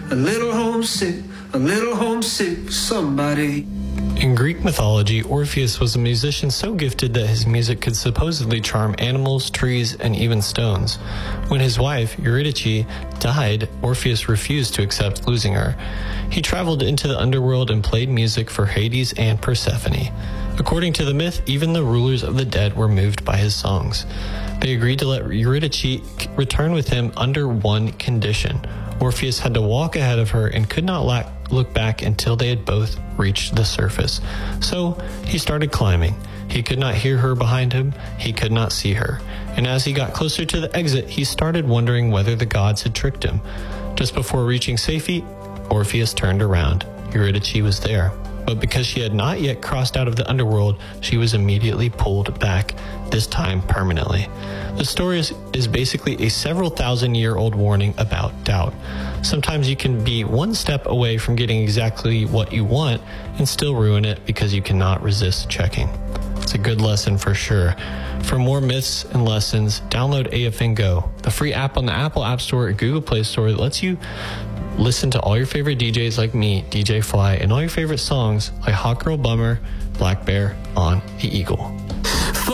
a little homesick for somebody. In Greek mythology, Orpheus was a musician so gifted that his music could supposedly charm animals, trees, and even stones. When his wife, Eurydice, died, Orpheus refused to accept losing her. He traveled into the underworld and played music for Hades and Persephone. According to the myth, even the rulers of the dead were moved by his songs. They agreed to let Eurydice return with him under one condition. Orpheus had to walk ahead of her and could not look back until they had both reached the surface. So he started climbing. He could not hear her behind him. He could not see her. And as he got closer to the exit, he started wondering whether the gods had tricked him. Just before reaching safety, Orpheus turned around. Eurydice was there. But because she had not yet crossed out of the underworld, she was immediately pulled back, this time permanently. The story is basically a several thousand-year-old warning about doubt. Sometimes you can be one step away from getting exactly what you want and still ruin it because you cannot resist checking. It's a good lesson for sure. For more myths and lessons, download AFN Go, the free app on the Apple App Store and Google Play Store that lets you listen to all your favorite DJs like me, DJ Fly, and all your favorite songs like Hot Girl Bummer, Black Bear on the Eagle.